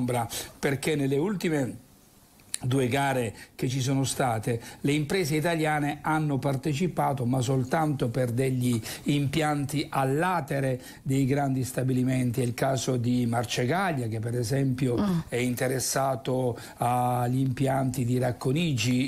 penombra, perché nelle ultime 2 gare che ci sono state le imprese italiane hanno partecipato, ma soltanto per degli impianti a latere dei grandi stabilimenti. È il caso di Marcegaglia, che per esempio è interessato agli impianti di Racconigi,